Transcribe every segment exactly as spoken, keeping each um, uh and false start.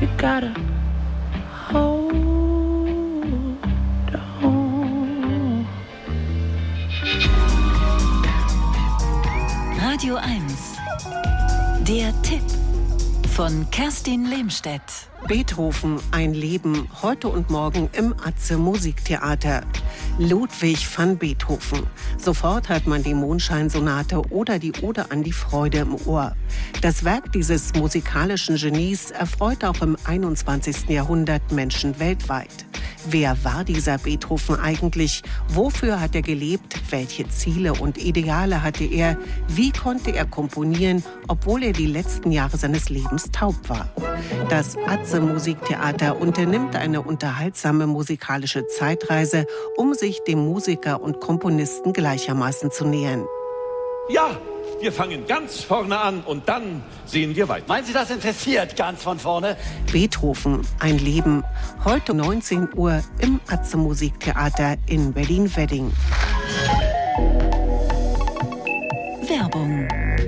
You gotta hold on. Radio eins. Der Tipp von Kerstin Lehmstedt. Beethoven, ein Leben, heute und morgen im Atze Musiktheater. Ludwig van Beethoven. Sofort hört man die Mondscheinsonate oder die Ode an die Freude im Ohr. Das Werk dieses musikalischen Genies erfreut auch im einundzwanzigsten Jahrhundert Menschen weltweit. Wer war dieser Beethoven eigentlich? Wofür hat er gelebt? Welche Ziele und Ideale hatte er? Wie konnte er komponieren, obwohl er die letzten Jahre seines Lebens taub war? Das Atze Musiktheater unternimmt eine unterhaltsame musikalische Zeitreise, um sich dem Musiker und Komponisten gleichermaßen zu nähern. Ja, wir fangen ganz vorne an und dann sehen wir weiter. Meinen Sie, das interessiert ganz von vorne? Beethoven, ein Leben. Heute neunzehn Uhr im Atze Musiktheater in Berlin-Wedding. Werbung.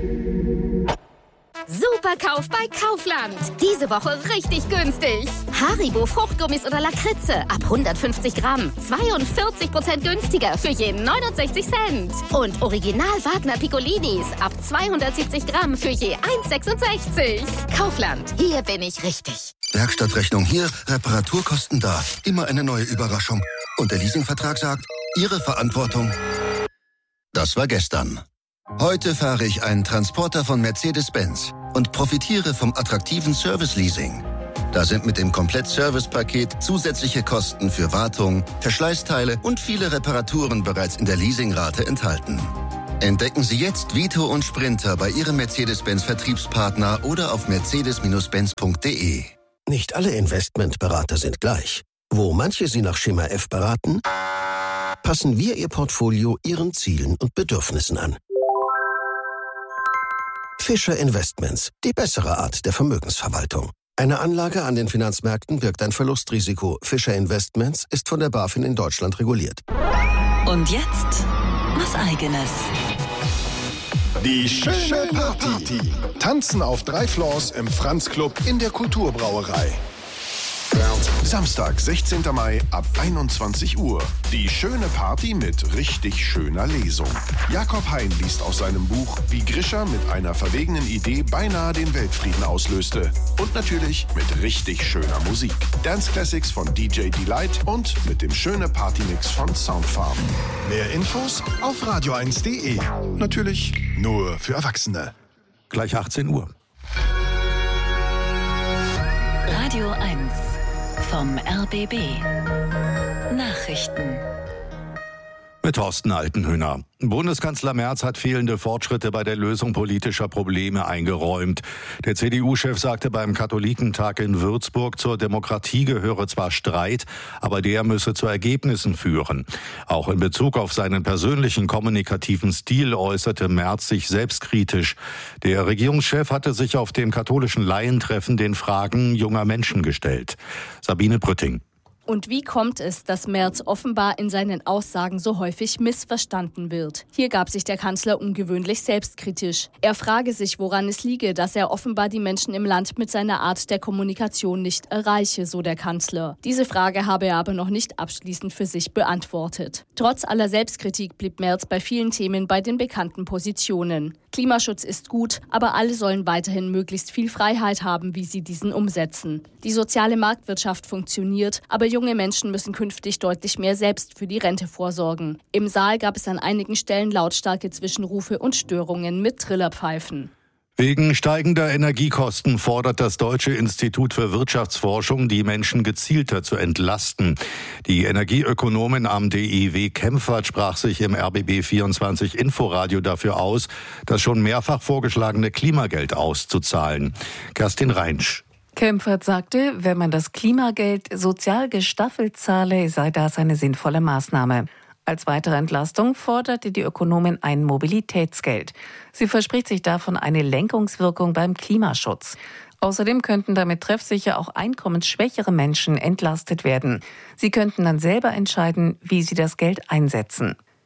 Superkauf bei Kaufland. Diese Woche richtig günstig. Haribo Fruchtgummis oder Lakritze ab hundertfünfzig Gramm. zweiundvierzig Prozent günstiger für je neunundsechzig Cent. Und Original Wagner Piccolinis ab zweihundertsiebzig Gramm für je eins Komma sechsundsechzig. Kaufland, hier bin ich richtig. Werkstattrechnung hier, Reparaturkosten da. Immer eine neue Überraschung. Und der Leasingvertrag sagt, Ihre Verantwortung. Das war gestern. Heute fahre ich einen Transporter von Mercedes-Benz und profitiere vom attraktiven Service-Leasing. Da sind mit dem Komplett-Service-Paket zusätzliche Kosten für Wartung, Verschleißteile und viele Reparaturen bereits in der Leasingrate enthalten. Entdecken Sie jetzt Vito und Sprinter bei Ihrem Mercedes-Benz-Vertriebspartner oder auf mercedes Bindestrich benz punkt de. Nicht alle Investmentberater sind gleich. Wo manche Sie nach Schema F beraten, passen wir Ihr Portfolio Ihren Zielen und Bedürfnissen an. Fischer Investments, die bessere Art der Vermögensverwaltung. Eine Anlage an den Finanzmärkten birgt ein Verlustrisiko. Fischer Investments ist von der BaFin in Deutschland reguliert. Und jetzt was Eigenes. Die schöne Party. Tanzen auf drei Floors im Franz Club in der Kulturbrauerei. Samstag, sechzehnten Mai ab einundzwanzig Uhr. Die schöne Party mit richtig schöner Lesung. Jakob Hein liest aus seinem Buch, wie Grisha mit einer verwegenen Idee beinahe den Weltfrieden auslöste. Und natürlich mit richtig schöner Musik. Dance Classics von D J Delight und mit dem schöne Partymix von Soundfarm. Mehr Infos auf radio eins punkt de. Natürlich nur für Erwachsene. Gleich achtzehn Uhr. Radio eins vom R B B. Nachrichten. Mit Thorsten Altenhöhner. Bundeskanzler Merz hat fehlende Fortschritte bei der Lösung politischer Probleme eingeräumt. Der C D U-Chef sagte beim Katholikentag in Würzburg, zur Demokratie gehöre zwar Streit, aber der müsse zu Ergebnissen führen. Auch in Bezug auf seinen persönlichen kommunikativen Stil äußerte Merz sich selbstkritisch. Der Regierungschef hatte sich auf dem katholischen Laientreffen den Fragen junger Menschen gestellt. Sabine Brütting. Und wie kommt es, dass Merz offenbar in seinen Aussagen so häufig missverstanden wird? Hier gab sich der Kanzler ungewöhnlich selbstkritisch. Er frage sich, woran es liege, dass er offenbar die Menschen im Land mit seiner Art der Kommunikation nicht erreiche, so der Kanzler. Diese Frage habe er aber noch nicht abschließend für sich beantwortet. Trotz aller Selbstkritik blieb Merz bei vielen Themen bei den bekannten Positionen. Klimaschutz ist gut, aber alle sollen weiterhin möglichst viel Freiheit haben, wie sie diesen umsetzen. Die soziale Marktwirtschaft funktioniert, aber junge Menschen müssen künftig deutlich mehr selbst für die Rente vorsorgen. Im Saal gab es an einigen Stellen lautstarke Zwischenrufe und Störungen mit Trillerpfeifen. Wegen steigender Energiekosten fordert das Deutsche Institut für Wirtschaftsforschung, die Menschen gezielter zu entlasten. Die Energieökonomin am D I W Kempfert sprach sich im R B B vierundzwanzig Inforadio dafür aus, das schon mehrfach vorgeschlagene Klimageld auszuzahlen. Kerstin Reinsch. Kempfert sagte, wenn man das Klimageld sozial gestaffelt zahle, sei das eine sinnvolle Maßnahme. Als weitere Entlastung forderte die Ökonomin ein Mobilitätsgeld. Sie verspricht sich davon eine Lenkungswirkung beim Klimaschutz. Außerdem könnten damit treffsicher auch einkommensschwächere Menschen entlastet werden. Sie könnten dann selber entscheiden, wie sie das Geld einsetzen.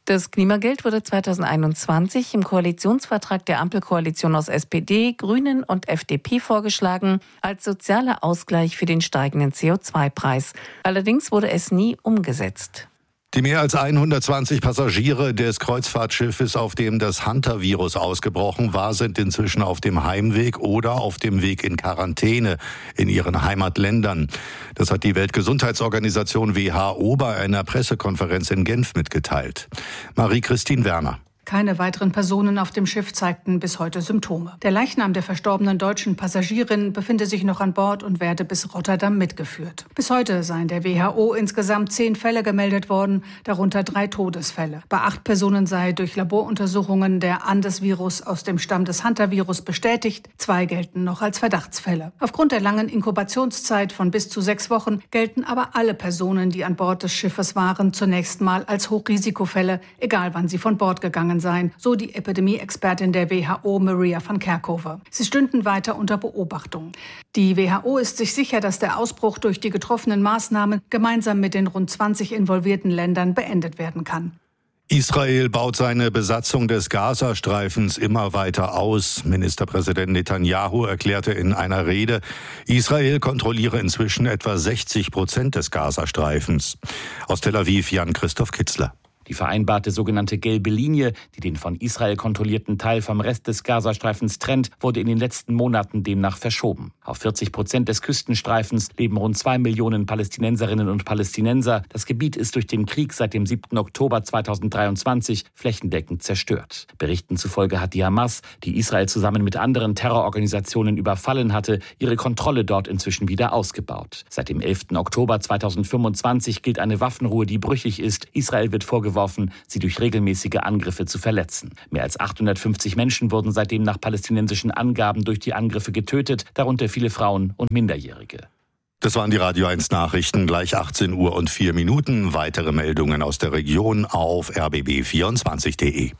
Das Klimageld wurde zweitausendeinundzwanzig im Koalitionsvertrag der Ampelkoalition aus S P D, Grünen und F D P vorgeschlagen als sozialer Ausgleich für den steigenden C O zwei Preis. Allerdings wurde es nie umgesetzt. Die mehr als hundertzwanzig Passagiere des Kreuzfahrtschiffes, auf dem das Hunter-Virus ausgebrochen war, sind inzwischen auf dem Heimweg oder auf dem Weg in Quarantäne in ihren Heimatländern. Das hat die Weltgesundheitsorganisation W H O bei einer Pressekonferenz in Genf mitgeteilt. Marie-Christine Werner. Keine weiteren Personen auf dem Schiff zeigten bis heute Symptome. Der Leichnam der verstorbenen deutschen Passagierin befinde sich noch an Bord und werde bis Rotterdam mitgeführt. Bis heute seien der W H O insgesamt zehn Fälle gemeldet worden, darunter drei Todesfälle. Bei acht Personen sei durch Laboruntersuchungen der Andes-Virus aus dem Stamm des Hunter-Virus bestätigt. Zwei gelten noch als Verdachtsfälle. Aufgrund der langen Inkubationszeit von bis zu sechs Wochen gelten aber alle Personen, die an Bord des Schiffes waren, zunächst mal als Hochrisikofälle, egal wann sie von Bord gegangen sein, so die Epidemie-Expertin der W H O, Maria van Kerkhove. Sie stünden weiter unter Beobachtung. Die W H O ist sich sicher, dass der Ausbruch durch die getroffenen Maßnahmen gemeinsam mit den rund zwanzig involvierten Ländern beendet werden kann. Israel baut seine Besatzung des Gazastreifens immer weiter aus. Ministerpräsident Netanyahu erklärte in einer Rede, Israel kontrolliere inzwischen etwa sechzig Prozent des Gazastreifens. Aus Tel Aviv Jan-Christoph Kitzler. Die vereinbarte sogenannte gelbe Linie, die den von Israel kontrollierten Teil vom Rest des Gazastreifens trennt, wurde in den letzten Monaten demnach verschoben. Auf vierzig Prozent des Küstenstreifens leben rund zwei Millionen Palästinenserinnen und Palästinenser. Das Gebiet ist durch den Krieg seit dem siebten Oktober zweitausenddreiundzwanzig flächendeckend zerstört. Berichten zufolge hat die Hamas, die Israel zusammen mit anderen Terrororganisationen überfallen hatte, ihre Kontrolle dort inzwischen wieder ausgebaut. Seit dem elften Oktober zweitausendfünfundzwanzig gilt eine Waffenruhe, die brüchig ist. Israel wird vorgeworfen, sie durch regelmäßige Angriffe zu verletzen. Mehr als achthundertfünfzig Menschen wurden seitdem nach palästinensischen Angaben durch die Angriffe getötet, darunter viele Frauen und Minderjährige. Das waren die Radio eins Nachrichten, gleich achtzehn Uhr und vier Minuten. Weitere Meldungen aus der Region auf r b b vierundzwanzig punkt d e.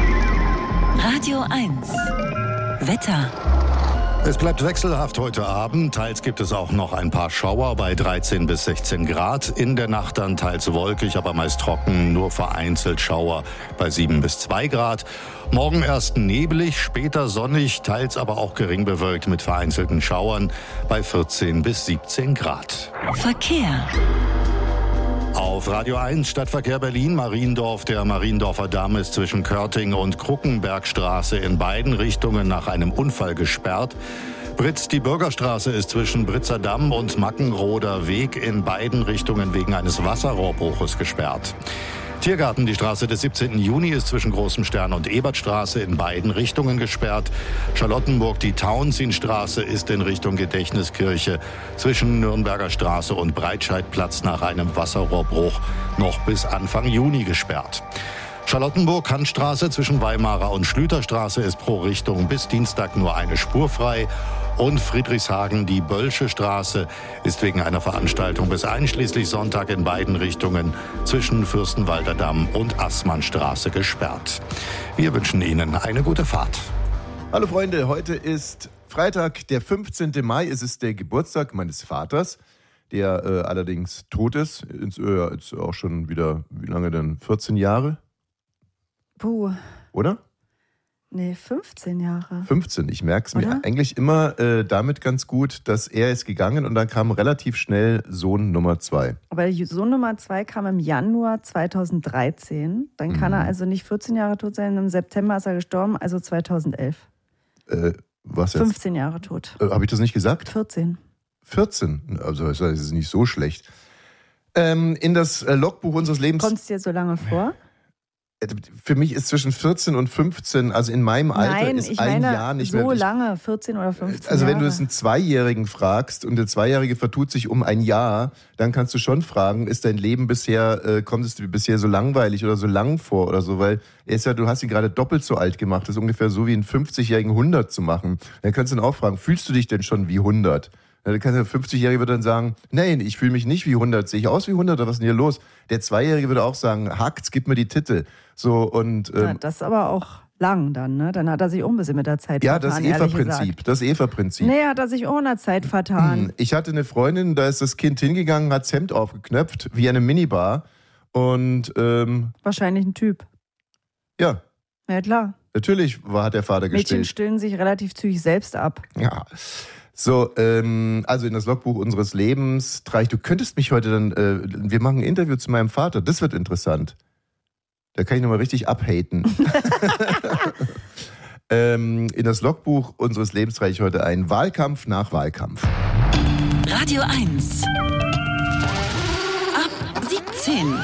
Radio eins. Wetter. Es bleibt wechselhaft heute Abend. Teils gibt es auch noch ein paar Schauer bei dreizehn bis sechzehn Grad. In der Nacht dann teils wolkig, aber meist trocken. Nur vereinzelt Schauer bei sieben bis zwei Grad. Morgen erst nebelig, später sonnig, teils aber auch gering bewölkt mit vereinzelten Schauern bei vierzehn bis siebzehn Grad. Verkehr. Auf Radio eins Stadtverkehr Berlin, Mariendorf. Der Mariendorfer Damm ist zwischen Körting und Kruckenbergstraße in beiden Richtungen nach einem Unfall gesperrt. Britz, die Bürgerstraße ist zwischen Britzer Damm und Mackenroder Weg in beiden Richtungen wegen eines Wasserrohrbruches gesperrt. Tiergarten, die Straße des siebzehnten Juni ist zwischen Großem Stern und Ebertstraße in beiden Richtungen gesperrt. Charlottenburg, die Tauentzienstraße ist in Richtung Gedächtniskirche zwischen Nürnberger Straße und Breitscheidplatz nach einem Wasserrohrbruch noch bis Anfang Juni gesperrt. Charlottenburg, Kantstraße zwischen Weimarer und Schlüterstraße ist pro Richtung bis Dienstag nur eine Spur frei. Und Friedrichshagen, die Bölsche Straße, ist wegen einer Veranstaltung bis einschließlich Sonntag in beiden Richtungen zwischen Fürstenwalder Damm und Assmannstraße gesperrt. Wir wünschen Ihnen eine gute Fahrt. Hallo Freunde, heute ist Freitag, der fünfzehnten Mai. Es ist der Geburtstag meines Vaters, der äh, allerdings tot ist. Jetzt, äh, jetzt auch schon wieder, wie lange denn? vierzehn Jahre? Puh. Oder? Nee, fünfzehn Jahre. fünfzehn, ich merke es mir eigentlich immer äh, damit ganz gut, dass er ist gegangen und dann kam relativ schnell Sohn Nummer zwei. Aber Sohn Nummer zwei kam im Januar zweitausenddreizehn. Dann mhm. kann er also nicht vierzehn Jahre tot sein, im September ist er gestorben, also zweitausendelf. Äh, was jetzt? fünfzehn Jahre tot. Äh, Habe ich das nicht gesagt? vierzehn. vierzehn? Also das ist nicht so schlecht. Ähm, in das äh, Logbuch unseres Lebens... Kommt es dir so lange vor? Für mich ist zwischen vierzehn und fünfzehn, also in meinem Alter, Nein, ist ich ein meine, Jahr nicht so mehr... so lange, vierzehn oder fünfzehn Also wenn Jahre. du es einen Zweijährigen fragst und der Zweijährige vertut sich um ein Jahr, dann kannst du schon fragen, ist dein Leben bisher, äh, kommt es dir bisher so langweilig oder so lang vor oder so, weil er ist ja, du hast ihn gerade doppelt so alt gemacht, das ist ungefähr so wie einen fünfzigjährigen hundert zu machen. Dann kannst du ihn auch fragen, fühlst du dich denn schon wie hundert? Dann kann der fünfzigjährige würde dann sagen, nein, ich fühle mich nicht wie hundert, sehe ich aus wie hundert, oder was ist denn hier los? Der Zweijährige würde auch sagen, hackt's, gib mir die Titel. So, und, ähm, ja, das ist aber auch lang dann, ne? Dann hat er sich auch ein bisschen mit der Zeit ja, vertan. Ja, das Eva-Prinzip, das Eva-Prinzip. Nee, hat er sich auch in der Zeit vertan. Ich hatte eine Freundin, da ist das Kind hingegangen, hat das Hemd aufgeknöpft, wie eine Minibar. Und, ähm, wahrscheinlich ein Typ. Ja. Ja, klar. Natürlich war, hat der Vater gestillt. Mädchen stillen sich relativ zügig selbst ab. Ja. So, ähm, also in das Logbuch unseres Lebens. Streich, du könntest mich heute dann, äh, wir machen ein Interview zu meinem Vater. Das wird interessant. Da kann ich nochmal richtig abhaten. ähm, in das Logbuch unseres Lebens trage ich heute ein. Wahlkampf nach Wahlkampf. Radio eins. Ab siebzehn.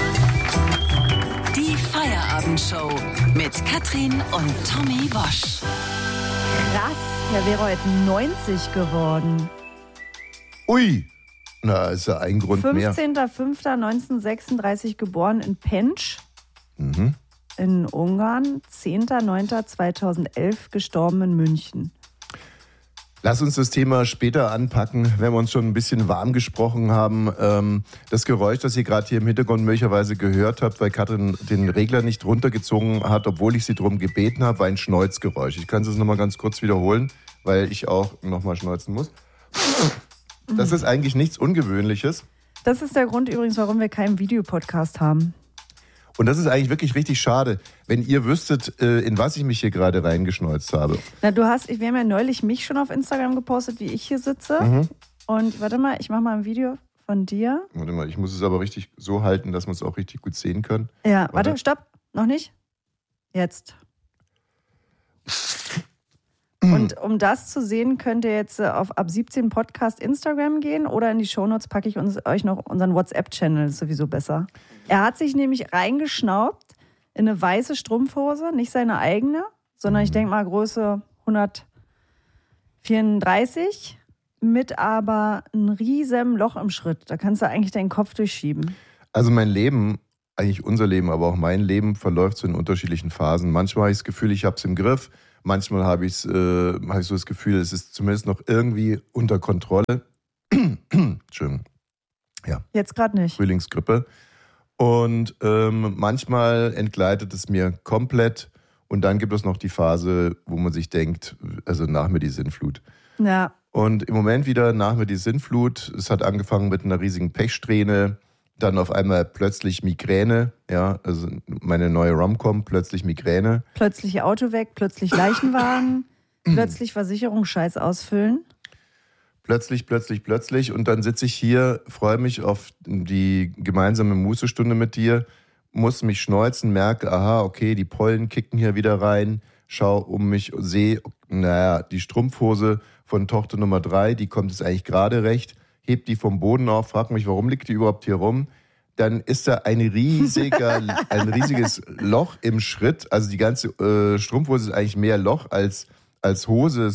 Die Feierabendshow mit Katrin und Tommy Wosch. Krass, er wäre heute neunzig geworden. Ui, na, ist ja ein Grund mehr. fünfzehnter fünfter neunzehnhundertsechsunddreißig geboren in Pench Mhm. in Ungarn. zehnter neunter zweitausendelf gestorben in München. Lass uns das Thema später anpacken, wenn wir uns schon ein bisschen warm gesprochen haben. Ähm, das Geräusch, das ihr gerade hier im Hintergrund möglicherweise gehört habt, weil Katrin den Regler nicht runtergezogen hat, obwohl ich sie darum gebeten habe, war ein Schneuzgeräusch. Ich kann es nochmal ganz kurz wiederholen, weil ich auch nochmal schneuzen muss. Das ist eigentlich nichts Ungewöhnliches. Das ist der Grund übrigens, warum wir keinen Videopodcast haben. Und das ist eigentlich wirklich richtig schade, wenn ihr wüsstet, in was ich mich hier gerade reingeschneuzt habe. Na, du hast, wir haben ja neulich mich schon auf Instagram gepostet, wie ich hier sitze. Mhm. Und warte mal, ich mache mal ein Video von dir. Warte mal, ich muss es aber richtig so halten, dass man es auch richtig gut sehen kann. Ja, warte, stopp, noch nicht. Jetzt. Und um das zu sehen, könnt ihr jetzt auf ab siebzehn Podcast Instagram gehen oder in die Shownotes packe ich uns, euch noch unseren WhatsApp-Channel, ist sowieso besser. Er hat sich nämlich reingeschnaubt in eine weiße Strumpfhose, nicht seine eigene, sondern ich denke mal Größe hundertvierunddreißig mit aber einem riesen Loch im Schritt. Da kannst du eigentlich deinen Kopf durchschieben. Also mein Leben, eigentlich unser Leben, aber auch mein Leben verläuft so in unterschiedlichen Phasen. Manchmal habe ich das Gefühl, ich habe es im Griff. Manchmal habe ich, äh, hab ich so das Gefühl, es ist zumindest noch irgendwie unter Kontrolle. Entschuldigung. Ja. Jetzt gerade nicht. Frühlingsgrippe. Und ähm, manchmal entgleitet es mir komplett. Und dann gibt es noch die Phase, wo man sich denkt, also nach mir die Sinnflut. Ja. Und im Moment wieder nach mir die Sinnflut. Es hat angefangen mit einer riesigen Pechsträhne. Dann auf einmal plötzlich Migräne, ja, also meine neue Rom-Com, plötzlich Migräne. Plötzlich Auto weg, plötzlich Leichenwagen, plötzlich Versicherungsscheiß ausfüllen. Plötzlich, plötzlich, plötzlich. Und dann sitze ich hier, freue mich auf die gemeinsame Mußestunde mit dir, muss mich schneuzen, merke, aha, okay, die Pollen kicken hier wieder rein, schau um mich, sehe, naja, die Strumpfhose von Tochter Nummer drei, die kommt jetzt eigentlich gerade recht. Heb die vom Boden auf, frag mich, warum liegt die überhaupt hier rum? Dann ist da ein riesiger, ein riesiges Loch im Schritt. Also die ganze äh, Strumpfhose ist eigentlich mehr Loch als, als Hose.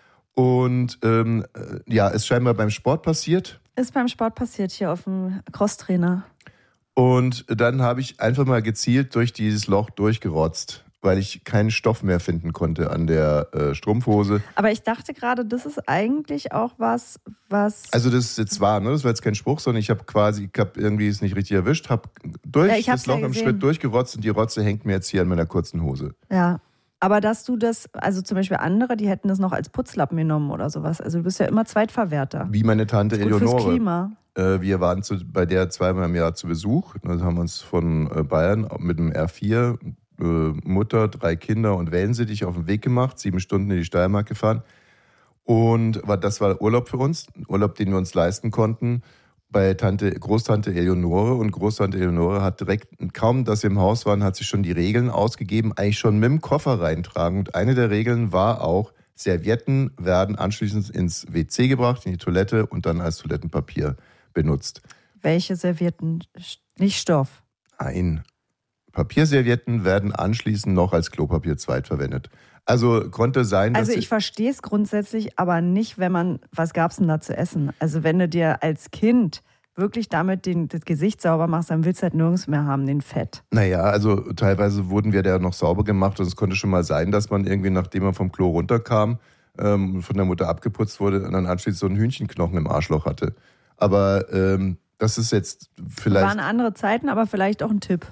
Und ähm, ja, ist scheinbar beim Sport passiert. Ist beim Sport passiert hier auf dem Crosstrainer. Und dann habe ich einfach mal gezielt durch dieses Loch durchgerotzt, weil ich keinen Stoff mehr finden konnte an der äh, Strumpfhose. Aber ich dachte gerade, das ist eigentlich auch was, was... Also das ist jetzt wahr, ne? Das war jetzt kein Spruch, sondern ich habe quasi, ich habe irgendwie es nicht richtig erwischt, habe durch ja, ich das Loch ja im Schritt durchgerotzt und die Rotze hängt mir jetzt hier an meiner kurzen Hose. Ja, aber dass du das, also zum Beispiel andere, die hätten das noch als Putzlappen genommen oder sowas. Also du bist ja immer Zweitverwerter. Wie meine Tante Gut fürs Eleonore. Klima. Äh, wir waren zu, bei der zweimal im Jahr zu Besuch. Da haben wir uns von äh, Bayern mit dem R vier Mutter, drei Kinder und Wellensittich auf den Weg gemacht, sieben Stunden in die Steiermark gefahren. Und das war Urlaub für uns, Urlaub, den wir uns leisten konnten, bei Tante, Großtante Eleonore. Und Großtante Eleonore hat direkt, kaum dass wir im Haus waren, hat sich schon die Regeln ausgegeben, eigentlich schon mit dem Koffer reintragen. Und eine der Regeln war auch, Servietten werden anschließend ins W C gebracht, in die Toilette und dann als Toilettenpapier benutzt. Welche Servietten? Nicht Stoff. Nein. Papierservietten werden anschließend noch als Klopapier zweitverwendet. Also konnte sein, dass... Also ich verstehe es grundsätzlich, aber nicht, wenn man... Was gab es denn da zu essen? Also wenn du dir als Kind wirklich damit den, das Gesicht sauber machst, dann willst du halt nirgends mehr haben, den Fett. Naja, also teilweise wurden wir da noch sauber gemacht und es konnte schon mal sein, dass man irgendwie, nachdem man vom Klo runterkam, ähm, von der Mutter abgeputzt wurde und dann anschließend so einen Hühnchenknochen im Arschloch hatte. Aber ähm, das ist jetzt vielleicht... Waren andere Zeiten, aber vielleicht auch ein Tipp.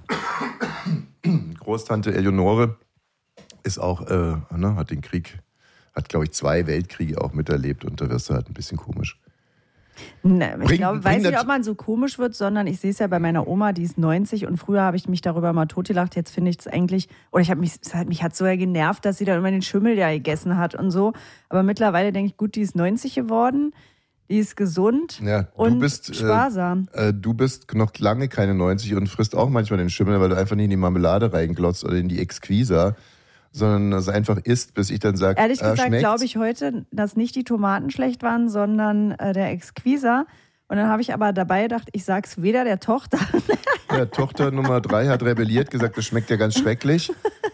Großtante Eleonore ist auch, äh, ne, hat den Krieg, hat glaube ich zwei Weltkriege auch miterlebt und da wirst du halt ein bisschen komisch. Ne, ich Bring- glaube, bring weiß nicht, das- ob man so komisch wird, sondern ich sehe es ja bei meiner Oma, die ist neunzig und früher habe ich mich darüber mal totgelacht. Jetzt finde ich es eigentlich, oder ich habe mich, es hat- mich hat so ja genervt, dass sie dann immer den Schimmel ja gegessen hat und so. Aber mittlerweile denke ich, gut, die ist neunzig geworden, die ist gesund Ja, du und bist, sparsam. Äh, äh, du bist noch lange keine neunzig und frisst auch manchmal den Schimmel, weil du einfach nicht in die Marmelade reinglotzt oder in die Exquisa, sondern das einfach isst, bis ich dann sage, Ehrlich äh, gesagt schmeckt's? glaube ich heute, dass nicht die Tomaten schlecht waren, sondern äh, der Exquisa. Und dann habe ich aber dabei gedacht, ich sag's weder der Tochter. Ja, Tochter Nummer drei hat rebelliert, gesagt, das schmeckt ja ganz schrecklich.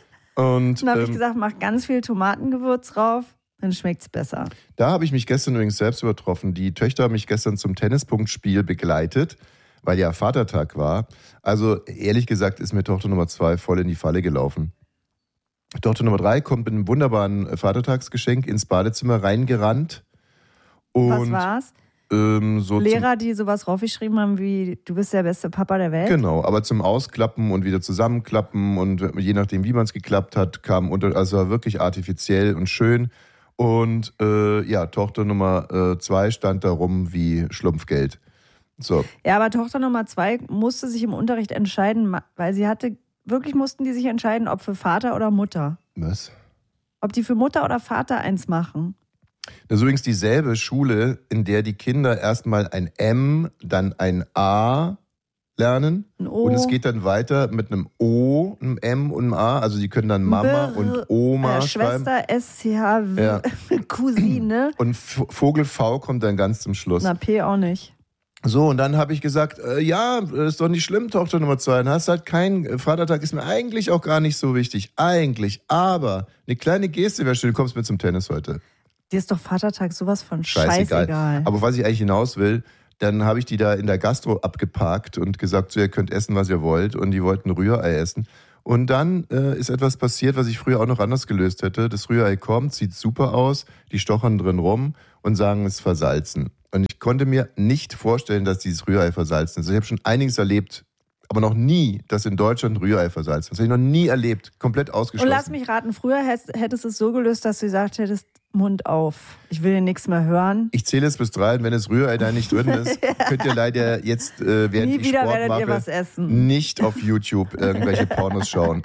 Und Dann habe ich ähm, gesagt, mach ganz viel Tomatengewürz drauf, dann schmeckt's besser. da habe ich mich gestern übrigens selbst übertroffen. Die Töchter haben mich gestern zum Tennispunktspiel begleitet, weil ja Vatertag war. Also ehrlich gesagt ist mir Tochter Nummer zwei voll in die Falle gelaufen. Tochter Nummer drei kommt mit einem wunderbaren Vatertagsgeschenk ins Badezimmer reingerannt. Und, Was war's? Ähm, so Lehrer, die sowas raufgeschrieben haben wie, du bist der beste Papa der Welt? Genau, aber zum Ausklappen und wieder zusammenklappen und je nachdem, wie man es geklappt hat, kam unter, also war wirklich artifiziell und schön. Und äh, ja, Tochter Nummer äh, zwei stand da rum wie Schlumpfgeld. So. Ja, aber Tochter Nummer zwei musste sich im Unterricht entscheiden, weil sie hatte, wirklich mussten die sich entscheiden, ob für Vater oder Mutter. Was? Ob die für Mutter oder Vater eins machen. Das ist übrigens dieselbe Schule, in der die Kinder erstmal ein M, dann ein A lernen. Ein O. Und es geht dann weiter mit einem O, einem M und einem A. Also die können dann Mama Brr, und Oma äh, schreiben. Schwester, S C H, Ja. Cousine. Und V- Vogel V kommt dann ganz zum Schluss. Na, P auch nicht. So, und dann habe ich gesagt, äh, ja, ist doch nicht schlimm, Tochter Nummer zwei. Dann hast halt kein äh, Vatertag, ist mir eigentlich auch gar nicht so wichtig. Eigentlich. Aber eine kleine Geste wäre schön, du kommst mit zum Tennis heute. Dir ist doch Vatertag sowas von Scheißegal. scheißegal. Aber was ich eigentlich hinaus will, dann habe ich die da in der Gastro abgeparkt und gesagt, so, ihr könnt essen, was ihr wollt. Und die wollten Rührei essen. Und dann äh, ist etwas passiert, was ich früher auch noch anders gelöst hätte. Das Rührei kommt, sieht super aus, die stochern drin rum und sagen, es ist versalzen. Und ich konnte mir nicht vorstellen, dass dieses Rührei versalzen ist. Ich habe schon einiges erlebt, aber noch nie, dass in Deutschland Rührei versalzen ist. Das habe ich noch nie erlebt, komplett Und ausgeschlossen. lass mich raten, früher hättest, hättest du es so gelöst, dass du gesagt hättest, Mund auf, ich will dir nichts mehr hören. Ich zähle es bis drei und wenn das Rührei da nicht drin ist, könnt ihr leider jetzt, äh, während Nie ich wieder Sport werdet mache, ihr was essen. nicht auf YouTube irgendwelche Pornos schauen.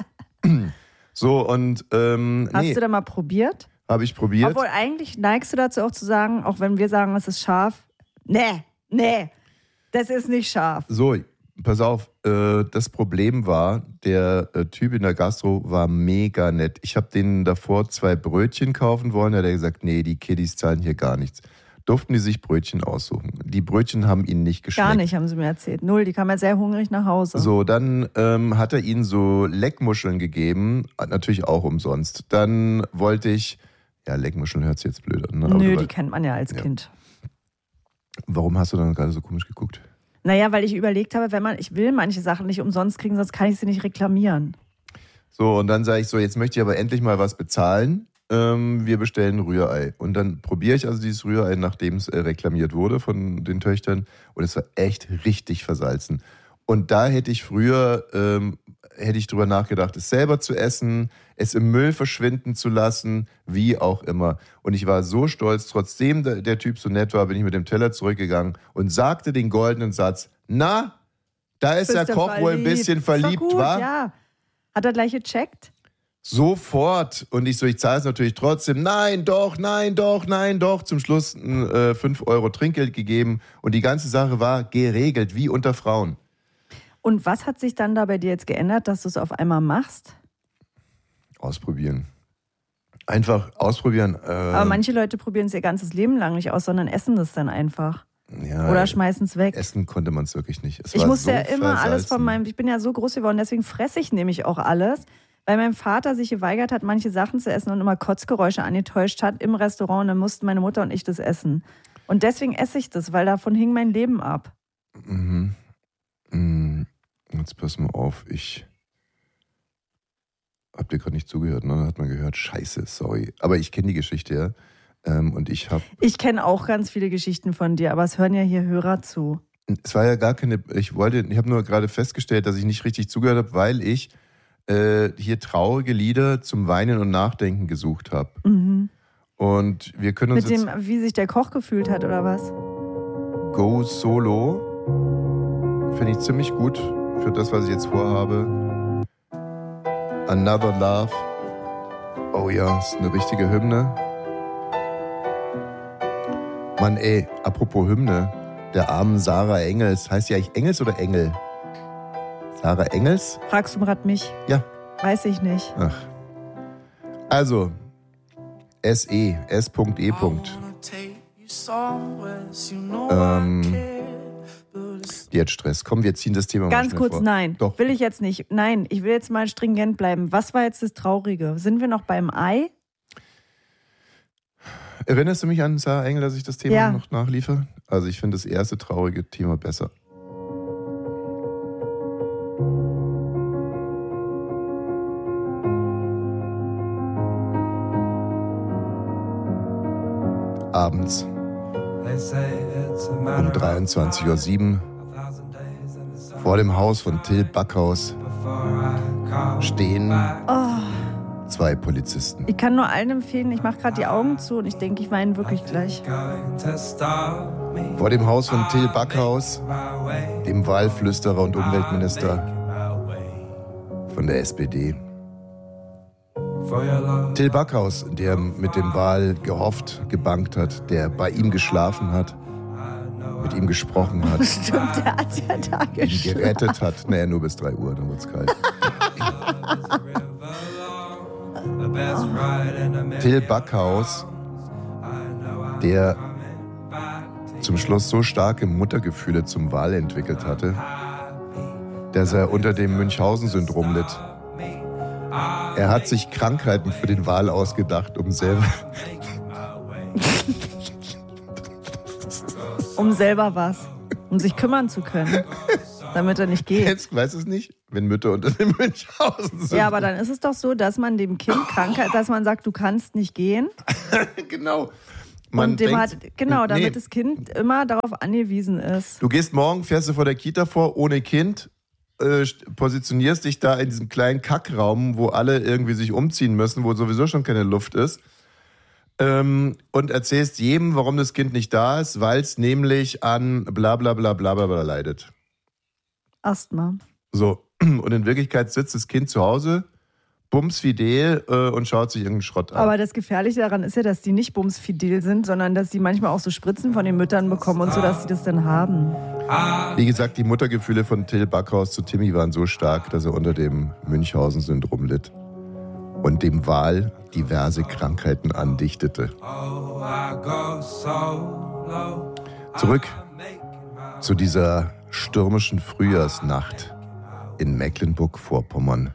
So, und ähm, Hast nee, du da mal probiert? habe ich probiert. Obwohl eigentlich neigst du dazu auch zu sagen, auch wenn wir sagen, es ist scharf, nee, nee, das ist nicht scharf. So, pass auf, äh, das Problem war, der äh, Typ in der Gastro war mega nett. Ich habe denen davor zwei Brötchen kaufen wollen, da hat er gesagt, nee, die Kiddies zahlen hier gar nichts. Durften die sich Brötchen aussuchen. Die Brötchen haben ihnen nicht geschmeckt. Gar nicht, haben sie mir erzählt. Null, die kamen ja sehr hungrig nach Hause. So, dann ähm, hat er ihnen so Leckmuscheln gegeben, natürlich auch umsonst. Dann wollte ich, ja, Leckmuscheln hört sich jetzt blöd an. Ne? Aber Nö, du- die kennt man ja als Ja. Kind. Warum hast du dann gerade so komisch geguckt? Naja, weil ich überlegt habe, wenn man, ich will manche Sachen nicht umsonst kriegen, sonst kann ich sie nicht reklamieren. So, und dann sage ich so, jetzt möchte ich aber endlich mal was bezahlen. Ähm, wir bestellen Rührei. Und dann probiere ich also dieses Rührei, nachdem es äh, reklamiert wurde von den Töchtern. Und es war echt richtig versalzen. Und da hätte ich früher, ähm, hätte ich drüber nachgedacht, es selber zu essen, es im Müll verschwinden zu lassen, wie auch immer. Und ich war so stolz, trotzdem der, der Typ so nett war, bin ich mit dem Teller zurückgegangen und sagte den goldenen Satz, na, da ist der Bist du Koch wohl ein bisschen Ist doch verliebt, gut, wa? Ja. Hat er gleich gecheckt? Sofort. Und ich so, ich zahle es natürlich trotzdem. Nein, doch, nein, doch, nein, doch. Zum Schluss ein, äh, fünf Euro Trinkgeld gegeben. Und die ganze Sache war geregelt, wie unter Frauen. Und was hat sich dann da bei dir jetzt geändert, dass du es auf einmal machst? Ausprobieren. Einfach ausprobieren. Äh, Aber manche Leute probieren es ihr ganzes Leben lang nicht aus, sondern essen das dann einfach. ja, Oder schmeißen es weg. Essen konnte man es wirklich nicht. Es Ich war musste so ja immer alles versalzen. von meinem, ich bin ja so groß geworden, deswegen fresse ich nämlich auch alles, weil mein Vater sich geweigert hat, manche Sachen zu essen und immer Kotzgeräusche angetäuscht hat im Restaurant und dann mussten meine Mutter und ich das essen. Und deswegen esse ich das, weil davon hing mein Leben ab. Mhm. Mhm. Jetzt pass mal auf, ich hab dir gerade nicht zugehört, ne? Dann hat man gehört, scheiße, sorry. Aber ich kenne die Geschichte, ja. Ähm, und ich habe Ich kenne auch ganz viele Geschichten von dir, aber es hören ja hier Hörer zu. Es war ja gar keine, ich wollte, ich habe nur gerade festgestellt, dass ich nicht richtig zugehört habe, weil ich äh, hier traurige Lieder zum Weinen und Nachdenken gesucht habe. Mhm. Und wir können uns Mit dem, jetzt, wie sich der Koch gefühlt hat, oder was? Go Solo. Finde ich ziemlich gut für das, was ich jetzt vorhabe. Another Love. Oh ja, ist eine richtige Hymne. Mann, ey, apropos Hymne. Der armen Sarah Engels. Heißt die eigentlich Engels oder Engel? Sarah Engels? Fragst du gerade mich? Ja. Weiß ich nicht. Ach. Also, S E, S.E. Ähm, die hat Stress. Komm, wir ziehen das Thema Ganz mal schnell kurz, vor. nein. Doch. Will ich jetzt nicht. Nein, ich will jetzt mal stringent bleiben. Was war jetzt das Traurige? Sind wir noch beim Ei? Erinnerst du mich an Sarah Engel, dass ich das Thema Ja. noch nachliefere? Also ich finde das erste traurige Thema besser. Abends um dreiundzwanzig Uhr sieben vor dem Haus von Till Backhaus stehen Oh, zwei Polizisten. ich kann nur allen empfehlen, ich mache gerade die Augen zu und ich denke, ich weine wirklich gleich. Vor dem Haus von Till Backhaus, dem Wahlflüsterer und Umweltminister von der S P D. Till Backhaus, der mit dem Wahl gehofft, gebankt hat, der bei ihm geschlafen hat, mit ihm gesprochen hat, Stimmt, der hat ja da ihn geschlafen. gerettet hat. Naja, nur bis drei Uhr, dann wird's kalt. Till Backhaus, der zum Schluss so starke Muttergefühle zum Wahl entwickelt hatte, dass er unter dem Münchhausen-Syndrom litt. Er hat sich Krankheiten für den Wahl ausgedacht, um selber... Um selber was. Um sich kümmern zu können. Damit er nicht geht. Jetzt weiß es nicht, wenn Mütter unter dem Münchhausen sind. Ja, aber dann ist es doch so, dass man dem Kind Krankheit, dass man sagt, du kannst nicht gehen. Genau. Man und dem denkt, hat, genau, damit nee, das Kind immer darauf angewiesen ist. du gehst morgen, fährst du vor der Kita vor, ohne Kind, äh, positionierst dich da in diesem kleinen Kackraum, wo alle irgendwie sich umziehen müssen, wo sowieso schon keine Luft ist. Ähm, und erzählst jedem, warum das Kind nicht da ist, weil es nämlich an bla bla bla bla bla bla leidet. Asthma. So, und in Wirklichkeit sitzt das Kind zu Hause, bumsfidel äh, und schaut sich irgendeinen Schrott an. Aber das Gefährliche daran ist ja, dass die nicht bumsfidel sind, sondern dass die manchmal auch so Spritzen von den Müttern bekommen und so, dass sie das dann haben. Wie gesagt, die Muttergefühle von Till Backhaus zu Timmy waren so stark, dass er unter dem Münchhausen-Syndrom litt und dem Wahl diverse Krankheiten andichtete. Zurück zu dieser stürmischen Frühjahrsnacht in Mecklenburg-Vorpommern.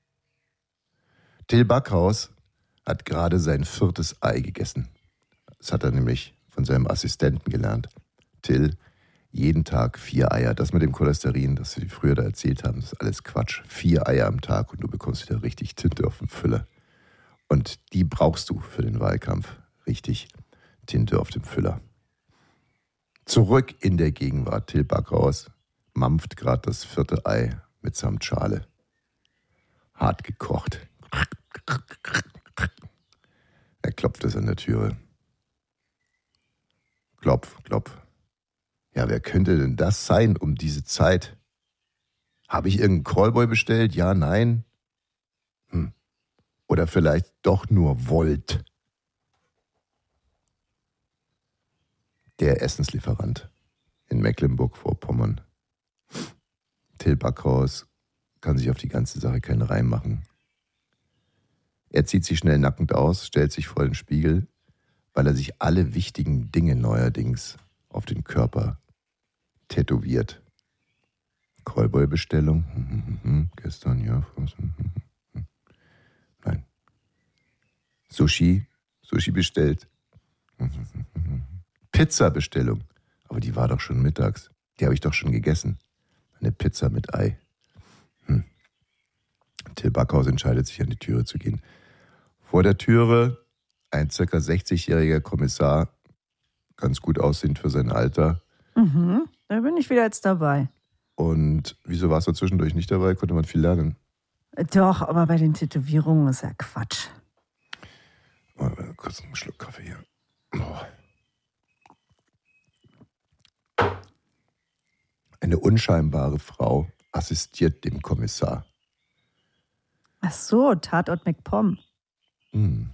Till Backhaus hat gerade sein viertes Ei gegessen. Das hat er nämlich von seinem Assistenten gelernt. Till, jeden Tag vier Eier. Das mit dem Cholesterin, das sie früher da erzählt haben, das ist alles Quatsch. Vier Eier am Tag und du bekommst wieder richtig Tinte auf den Füller. Und die brauchst du für den Wahlkampf. Richtig Tinte auf dem Füller. Zurück in der Gegenwart. Till Backhaus mampft gerade das vierte Ei mitsamt Schale. Hart gekocht. Er klopft es an der Türe. Klopf, klopf. Ja, wer könnte denn das sein um diese Zeit? Habe ich irgendeinen Callboy bestellt? Ja, nein? Hm. Oder vielleicht doch nur Volt. Der Essenslieferant in Mecklenburg-Vorpommern. Till Backhaus kann sich auf die ganze Sache keinen Reim machen. Er zieht sich schnell nackend aus, stellt sich vor den Spiegel, weil er sich alle wichtigen Dinge neuerdings auf den Körper tätowiert. Callboy-Bestellung. Hm, hm, hm, gestern, ja. Hm, hm, hm. Nein. Sushi. Sushi bestellt. Hm, hm, hm, hm. Pizza-Bestellung. Aber die war doch schon mittags. Die habe ich doch schon gegessen. Eine Pizza mit Ei. Hm. Till Backhaus entscheidet sich, an die Türe zu gehen. Vor der Türe ein ca. sechzigjähriger Kommissar, ganz gut aussehend für sein Alter. Mhm, da bin ich wieder jetzt dabei. Und wieso warst du zwischendurch nicht dabei? Konnte man viel lernen. Doch, aber bei den Tätowierungen ist ja Quatsch. Oh, kurz einen Schluck Kaffee hier. Oh. Eine unscheinbare Frau assistiert dem Kommissar. Ach so, Tatort McPom. Hm.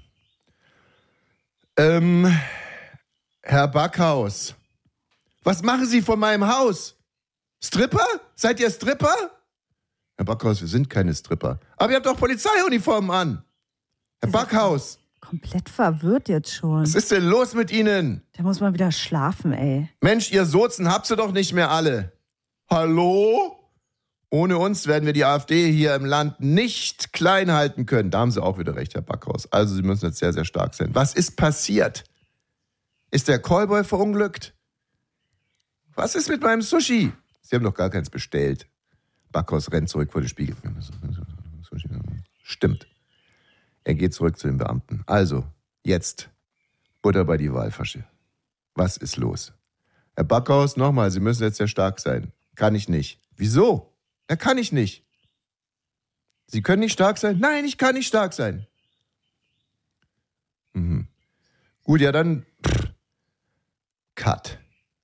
Ähm, Herr Backhaus, was machen Sie vor meinem Haus? Stripper? Seid ihr Stripper? Herr Backhaus, wir sind keine Stripper. Aber ihr habt doch Polizeiuniformen an. Herr Backhaus. Komplett verwirrt jetzt schon. Was ist denn los mit Ihnen? Der muss mal wieder schlafen, ey. Mensch, ihr Sozen habt ihr doch nicht mehr alle. Hallo? Ohne uns werden wir die AfD hier im Land nicht klein halten können. Da haben Sie auch wieder recht, Herr Backhaus. Also Sie müssen jetzt sehr, sehr stark sein. Was ist passiert? Ist der Callboy verunglückt? Was ist mit meinem Sushi? Sie haben doch gar keins bestellt. Backhaus rennt zurück vor den Spiegel. Stimmt. Er geht zurück zu den Beamten. Also, jetzt Butter bei die Walfasche. Was ist los? Herr Backhaus, nochmal, Sie müssen jetzt sehr stark sein. Kann ich nicht. Wieso? Ja, kann ich nicht. Sie können nicht stark sein? Nein, ich kann nicht stark sein. Mhm. Gut, ja dann pff. Cut.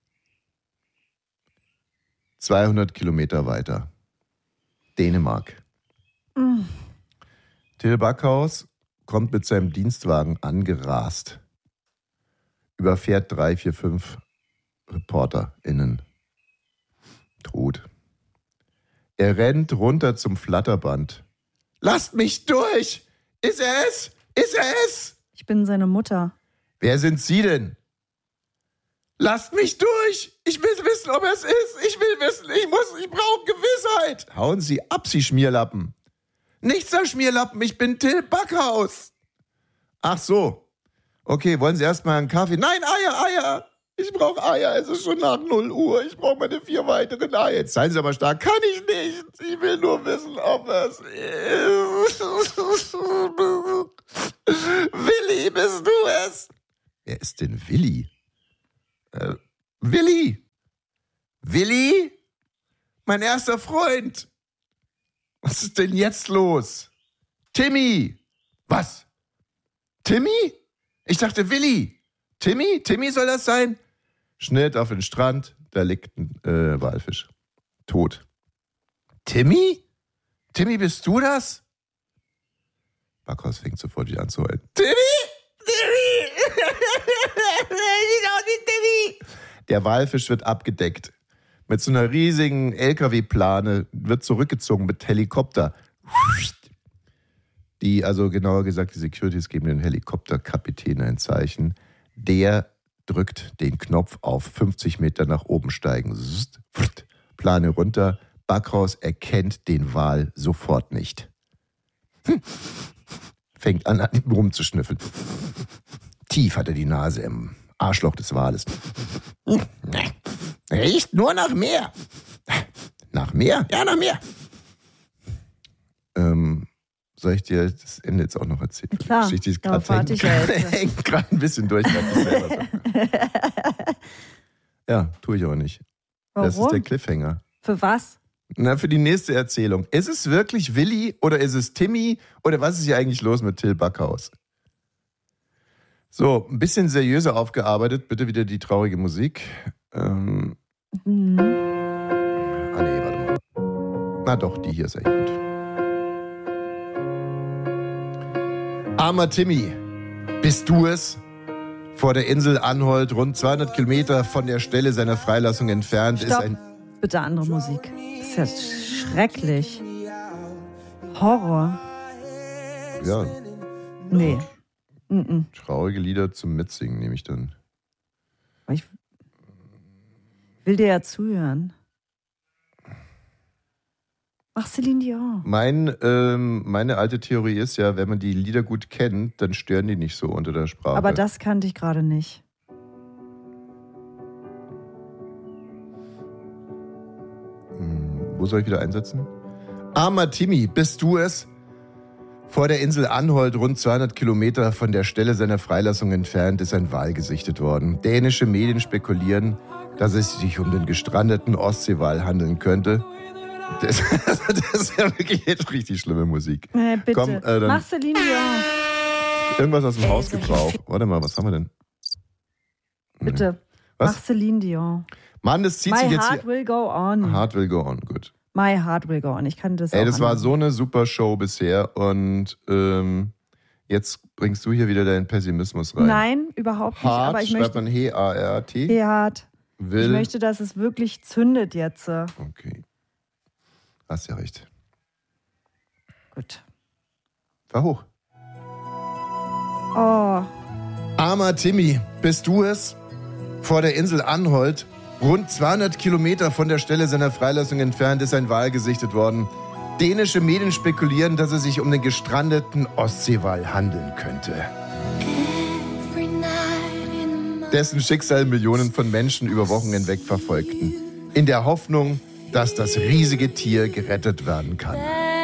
zweihundert Kilometer weiter. Dänemark. Mhm. Till Backhaus kommt mit seinem Dienstwagen angerast. Überfährt drei, vier, fünf ReporterInnen. Tot. Er rennt runter zum Flatterband. Lasst mich durch! Ist er es? Ist er es? Ich bin seine Mutter. Wer sind Sie denn? Lasst mich durch! Ich will wissen, ob er es ist! Ich will wissen, ich muss, ich brauche Gewissheit! Hauen Sie ab, Sie Schmierlappen! Nichts an Schmierlappen, ich bin Till Backhaus! Ach so. Okay, wollen Sie erstmal einen Kaffee? Nein, Eier, Eier! Ich brauche Eier, es ist schon nach null Uhr. Ich brauche meine vier weiteren Eier. Jetzt seien Sie aber stark. Kann ich nicht. Ich will nur wissen, ob es ist. Willi, bist du es? Wer ist denn Willi? Äh, Willi? Willi? Mein erster Freund. Was ist denn jetzt los? Timmy. Was? Timmy? Ich dachte Willi. Timmy? Timmy soll das sein? Schnitt auf den Strand, da liegt ein äh, Walfisch. Tot. Timmy? Timmy, bist du das? Backhaus fängt sofort wieder an zu heulen. Timmy? Timmy? Sieht aus wie Timmy! Der Walfisch wird abgedeckt. Mit so einer riesigen L K W-Plane wird zurückgezogen mit Helikopter. Die, also genauer gesagt, die Securities geben den Helikopterkapitän ein Zeichen. Der drückt den Knopf auf fünfzig Meter nach oben steigen. Plane runter. Backhaus erkennt den Wal sofort nicht. Fängt an, an ihm rumzuschnüffeln. Tief hat er die Nase im Arschloch des Wales. Riecht nur nach Meer. Nach Meer? Ja, nach Meer. Ähm... Soll ich dir das Ende jetzt auch noch erzählen? Klar, Geschichte ist darauf warte ich ja jetzt. Hängt gerade ein bisschen durch. Ja, tue ich aber nicht. Warum? Das ist der Cliffhanger. Für was? Na, für die nächste Erzählung. Ist es wirklich Willi oder ist es Timmy oder was ist hier eigentlich los mit Till Backhaus? So, ein bisschen seriöser aufgearbeitet. Bitte wieder die traurige Musik. Ähm. Mhm. Ah, nee, warte mal. Na doch, die hier ist echt gut. Armer Timmy, bist du es? Vor der Insel Anholt, rund zweihundert Kilometer von der Stelle seiner Freilassung entfernt, Stopp. ist ein... Bitte andere Musik. Das ist ja schrecklich. Horror. Ja. Nee. Mm-mm. Traurige Lieder zum Mitsingen nehme ich dann. Ich will dir ja zuhören. Ach, Celine Dion. Mein, ähm, meine alte Theorie ist ja, wenn man die Lieder gut kennt, dann stören die nicht so unter der Sprache. Aber das kannte ich gerade nicht. Hm, wo soll ich wieder einsetzen? Armer Timmy, bist du es? Vor der Insel Anholt, rund zweihundert Kilometer von der Stelle seiner Freilassung entfernt, ist ein Wal gesichtet worden. Dänische Medien spekulieren, dass es sich um den gestrandeten Ostseewal handeln könnte. Das, das ist ja wirklich jetzt richtig schlimme Musik. Nee, bitte. Komm, äh, dann mach Celine Dion. Irgendwas aus dem Hausgebrauch. Warte mal, was haben wir denn? Bitte. Was? Mach Celine Dion. Mann, das zieht My sich jetzt heart hier... will go on. Heart will go on, gut. My heart will go on. Ich kann das Ey, auch das war anhören. so eine super Show bisher und ähm, jetzt bringst du hier wieder deinen Pessimismus rein. Nein, überhaupt nicht. Hart aber ich schreibt möchte, man H A R A T. Hey, hart. Will. Ich möchte, dass es wirklich zündet jetzt. Okay. Hast ja recht. Gut. Fahr hoch. Oh. Armer Timmy, bist du es? Vor der Insel Anholt, rund zweihundert Kilometer von der Stelle seiner Freilassung entfernt, ist ein Wal gesichtet worden. Dänische Medien spekulieren, dass es sich um den gestrandeten Ostseewal handeln könnte. Dessen Schicksal Millionen von Menschen über Wochen hinweg verfolgten. In der Hoffnung, dass das riesige Tier gerettet werden kann.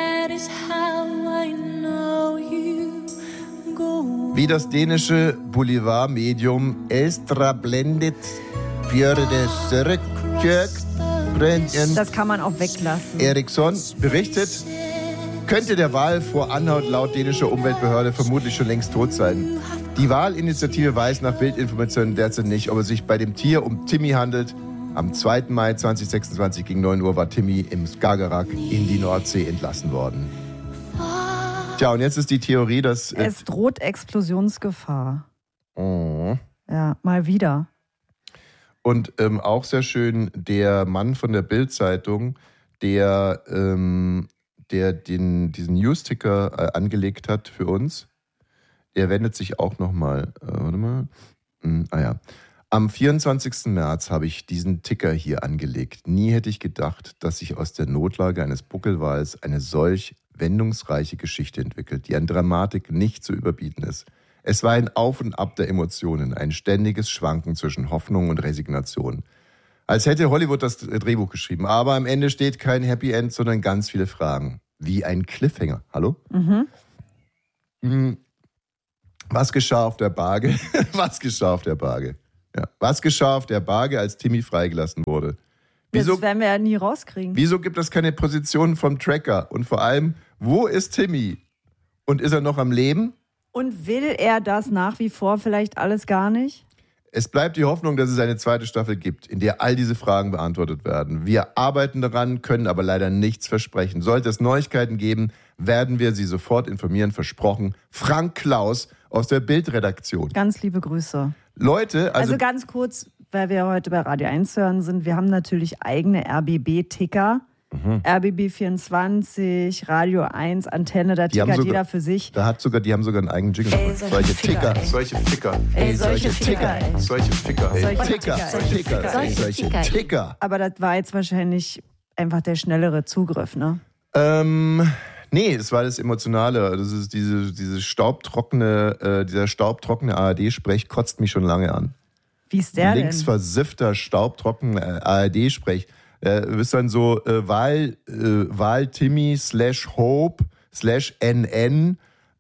Wie das dänische Boulevardmedium Elstra Blendet Björde Sörkjörg Das kann man auch weglassen. Eriksson berichtet, könnte der Wal vor Anholt laut dänischer Umweltbehörde vermutlich schon längst tot sein. Die Walinitiative weiß nach Bildinformationen derzeit nicht, ob es sich bei dem Tier um Timmy handelt. Am zweiten Mai zweitausendsechsundzwanzig gegen neun Uhr war Timmy im Skagerrak in die Nordsee entlassen worden. Tja, und jetzt ist die Theorie, dass... Äh, es droht Explosionsgefahr. Oh. Ja, mal wieder. Und ähm, auch sehr schön, der Mann von der Bild-Zeitung, der, ähm, der den, diesen News-Ticker äh, angelegt hat für uns, der wendet sich auch nochmal. Äh, warte mal. Hm, ah ja. Am vierundzwanzigsten März habe ich diesen Ticker hier angelegt. Nie hätte ich gedacht, dass sich aus der Notlage eines Buckelwals eine solch wendungsreiche Geschichte entwickelt, die an Dramatik nicht zu überbieten ist. Es war ein Auf und Ab der Emotionen, ein ständiges Schwanken zwischen Hoffnung und Resignation. Als hätte Hollywood das Drehbuch geschrieben. Aber am Ende steht kein Happy End, sondern ganz viele Fragen. Wie ein Cliffhanger. Hallo? Mhm. Was geschah auf der Barge? Was geschah auf der Barge? Ja. Was geschah auf der Barge, als Timmy freigelassen wurde? Wieso, das werden wir ja nie rauskriegen. Wieso gibt es keine Positionen vom Tracker? Und vor allem, wo ist Timmy? Und ist er noch am Leben? Und will er das nach wie vor vielleicht alles gar nicht? Es bleibt die Hoffnung, dass es eine zweite Staffel gibt, in der all diese Fragen beantwortet werden. Wir arbeiten daran, können aber leider nichts versprechen. Sollte es Neuigkeiten geben, werden wir Sie sofort informieren, versprochen. Frank Klaus aus der Bild-Redaktion. Ganz liebe Grüße. Leute, also... Also ganz kurz, weil wir heute bei Radio eins hören sind, wir haben natürlich eigene R B B-Ticker. Mhm. R B B vierundzwanzig, Radio eins, Antenne, da tickert sogar, jeder für sich. Da hat sogar, die haben sogar einen eigenen Jingle. Ey, solche, solche Ticker, Ticker, solche Ficker. Ey, solche Ticker, ey. Solche Ficker, ey. Solche Ticker, Ticker, Ticker, solche solche Ticker. Ticker. Aber das war jetzt wahrscheinlich einfach der schnellere Zugriff, ne? Ähm, nee, das war das Emotionale. Das ist diese, diese staubtrockene, äh, dieser staubtrockene A R D-Sprech kotzt mich schon lange an. Wie ist der denn? Linksversiffter, staubtrockener A R D-Sprech. Äh, du bist dann so äh, Wahl, äh, Wahl-Timmy slash Hope slash N N.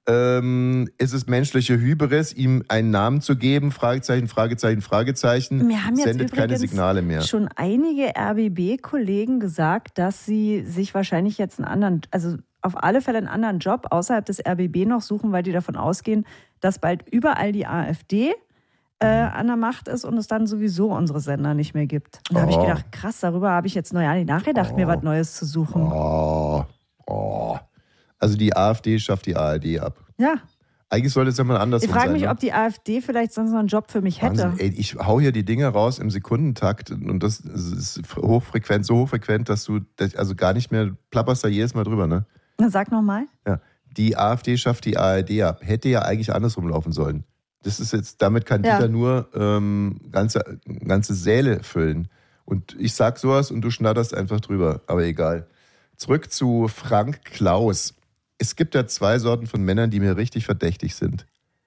Ähm, ist es menschliche Hybris, ihm einen Namen zu geben? Fragezeichen, Fragezeichen, Fragezeichen. Wir haben jetzt sendet keine Signale mehr. Schon einige R B B-Kollegen gesagt, dass sie sich wahrscheinlich jetzt einen anderen, also auf alle Fälle einen anderen Job außerhalb des R B B noch suchen, weil die davon ausgehen, dass bald überall die AfD Äh, an der Macht ist und es dann sowieso unsere Sender nicht mehr gibt. Und da habe Oh. ich gedacht, krass, darüber habe ich jetzt noch ja nicht nachgedacht, Oh. mir was Neues zu suchen. Oh, oh. Also die AfD schafft die A R D ab. Ja. Eigentlich sollte es ja mal andersrum Ich sein. frage mich, ne? ob die AfD vielleicht sonst noch einen Job für mich hätte. Wahnsinn, ey, ich hau hier die Dinger raus im Sekundentakt und das ist hochfrequent, so hochfrequent, dass du also gar nicht mehr plapperst da jedes Mal drüber, ne? Na, sag nochmal. Ja. Die AfD schafft die A R D ab. Hätte ja eigentlich andersrum laufen sollen. Das ist jetzt, damit kann Ja. Dieter nur ähm, ganze, ganze Säle füllen. Und ich sag sowas und du schnatterst einfach drüber. Aber egal. Zurück zu Frank Klaus. Es gibt ja zwei Sorten von Männern, die mir richtig verdächtig sind.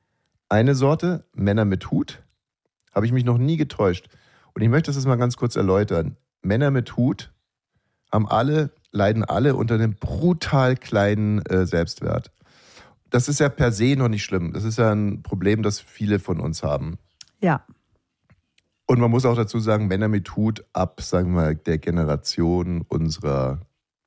Eine Sorte, Männer mit Hut, habe ich mich noch nie getäuscht. Und ich möchte das mal ganz kurz erläutern. Männer mit Hut haben alle, leiden alle unter einem brutal kleinen äh, Selbstwert. Das ist ja per se noch nicht schlimm. Das ist ja ein Problem, das viele von uns haben. Ja. Und man muss auch dazu sagen, Männer mit Hut ab, sagen wir mal, der Generation unserer,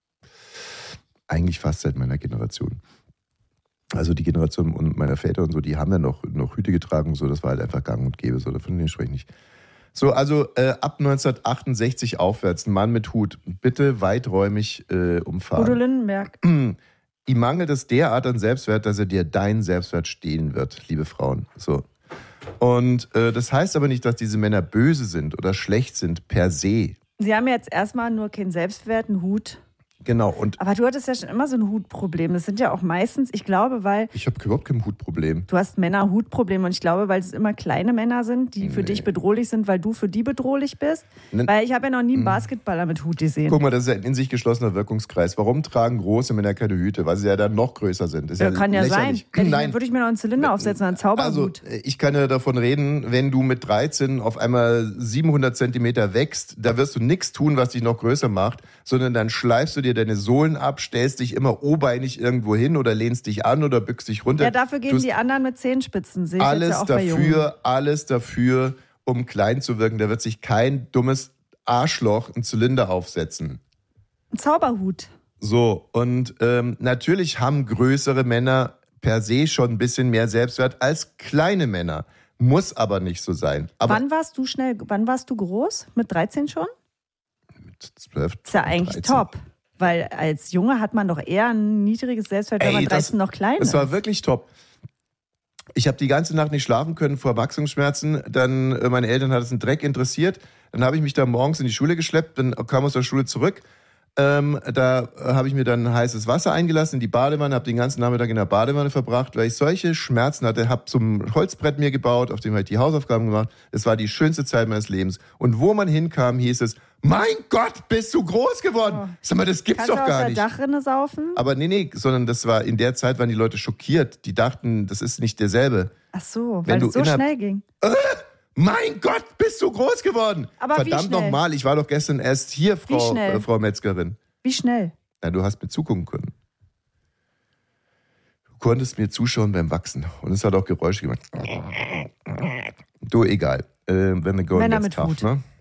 eigentlich fast seit meiner Generation. Also die Generation meiner Väter und so, die haben ja noch, noch Hüte getragen, so, das war halt einfach gang und gäbe, so, davon spreche ich nicht. So, also äh, ab neunzehnhundertachtundsechzig aufwärts, ein Mann mit Hut, bitte weiträumig äh, umfahren. Udo Lindenberg. Ihm mangelt es derart an Selbstwert, dass er dir deinen Selbstwert stehlen wird, liebe Frauen. So. Und äh, das heißt aber nicht, dass diese Männer böse sind oder schlecht sind per se. Sie haben jetzt erstmal nur keinen Selbstwert, einen Hut. Genau. Und aber du hattest ja schon immer so ein Hutproblem. Das sind ja auch meistens, ich glaube, weil... Ich habe überhaupt kein Hutproblem. Du hast Männer-Hutprobleme und ich glaube, weil es immer kleine Männer sind, die für nee. dich bedrohlich sind, weil du für die bedrohlich bist. Ne, weil ich habe ja noch nie einen Basketballer mit Hut gesehen. Guck mal, das ist ein in sich geschlossener Wirkungskreis. Warum tragen große Männer keine Hüte? Weil sie ja dann noch größer sind. Das ist ja, ja kann ja lächerlich. sein. Nein. Dann würde ich mir noch einen Zylinder aufsetzen, einen Zauberhut. Also, ich kann ja davon reden, wenn du mit dreizehn auf einmal siebenhundert Zentimeter wächst, da wirst du nichts tun, was dich noch größer macht, sondern dann schleifst du dir deine Sohlen ab, stellst dich immer obeinig irgendwo hin oder lehnst dich an oder bückst dich runter. Ja, dafür gehen die anderen mit Zehenspitzen. Sehe ich alles jetzt ja auch bei Jungen. dafür, alles dafür, um klein zu wirken. Da wird sich kein dummes Arschloch einen Zylinder aufsetzen. Ein Zauberhut. So, und ähm, natürlich haben größere Männer per se schon ein bisschen mehr Selbstwert als kleine Männer. Muss aber nicht so sein. Aber wann warst du schnell, wann warst du groß? Mit dreizehn schon? Mit zwölf. Ist ja eigentlich dreizehn. Top. Weil als Junge hat man doch eher ein niedriges Selbstwert, wenn Ey, man dreizehn das, noch klein ist. Das war wirklich top. Ich habe die ganze Nacht nicht schlafen können vor Wachstumsschmerzen. Dann, äh, meine Eltern hat es einen Dreck interessiert. Dann habe ich mich da morgens in die Schule geschleppt, dann kam aus der Schule zurück. Ähm, da habe ich mir dann heißes Wasser eingelassen in die Badewanne, habe den ganzen Nachmittag in der Badewanne verbracht, weil ich solche Schmerzen hatte. Habe so ein Holzbrett mir gebaut, auf dem habe ich die Hausaufgaben gemacht. Es war die schönste Zeit meines Lebens. Und wo man hinkam, hieß es, mein Gott, bist du groß geworden. Oh. Sag mal, das gibt's Kannst doch gar du aus nicht. Der Dachrinne saufen? Aber nee, nee, sondern das war, in der Zeit waren die Leute schockiert. Die dachten, das ist nicht derselbe. Ach so, Wenn weil es so schnell ging. Äh, mein Gott, bist du groß geworden. Aber verdammt nochmal, ich war doch gestern erst hier, Frau, äh, Frau Metzgerin. Wie schnell? Na, du hast mir zugucken können. Du konntest mir zuschauen beim Wachsen. Und es hat auch Geräusche gemacht. Du, egal. Äh, wenn wir Männer mit Hut. Ne?